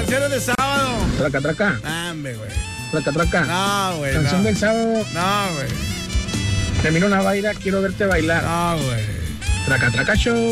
Canciones de sábado. Traca, traca. Dame, güey. Traca, traca. No, güey. Canción no. del sábado. No, güey. Termina una baila, quiero verte bailar. No, güey. Traca, traca, show.